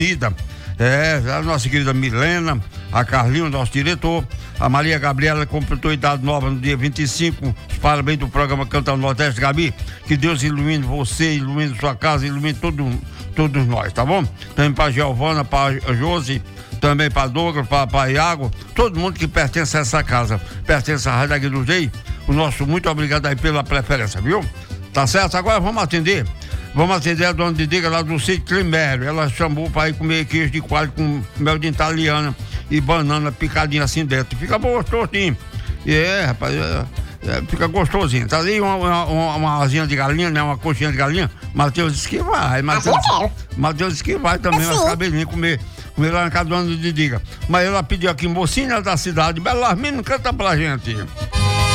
A nossa querida Milena, a Carlinho, nosso diretor, a Maria Gabriela completou idade nova no dia 25. Os parabéns do programa Canta Nordeste, Gabi. Que Deus ilumine você, ilumine sua casa, ilumine todos nós, tá bom? Também para Giovana, para Josi, também para Douglas, para Iago, todo mundo que pertence a essa casa, pertence à Rádio Aguiar do Rei. O nosso muito obrigado aí pela preferência, viu? Tá certo? Agora vamos atender a dona Didiga lá do sítio Climério. Ela chamou para ir comer queijo de coalho com mel de italiana e banana picadinha assim dentro. Fica gostosinho. Rapaz, fica gostosinho. Tá ali uma asinha de galinha, né? Uma coxinha de galinha. Matheus disse que vai. Matheus disse que vai também, mas cabelinho comer lá na casa da dona Didiga. Mas ela pediu aqui, mocinha da cidade, Belarmino, canta pra gente.